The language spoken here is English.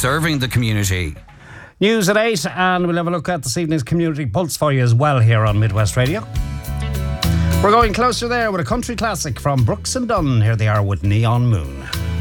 serving the community. News at 8, and we'll have a look at this evening's Community Pulse for you as well here on Midwest Radio. We're going closer there with a country classic from Brooks and Dunn. Here they are with Neon Moon.